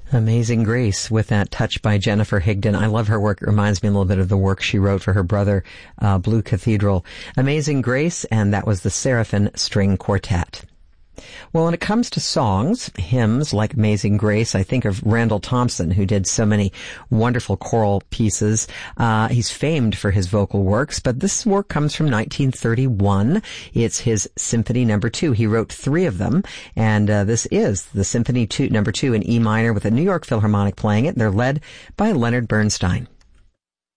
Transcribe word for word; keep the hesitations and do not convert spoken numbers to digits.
Amazing Grace with that touch by Jennifer Higdon. I love her work. It reminds me a little bit of the work she wrote for her brother, uh, Blue Cathedral. Amazing Grace, and that was the Seraphim String Quartet. Well, when it comes to songs, hymns like Amazing Grace, I think of Randall Thompson, who did so many wonderful choral pieces. Uh, he's famed for his vocal works, but this work comes from nineteen thirty-one. It's his Symphony Number Two. He wrote three of them, and uh, this is the Symphony two, Number Two in E minor with the New York Philharmonic playing it. They're led by Leonard Bernstein.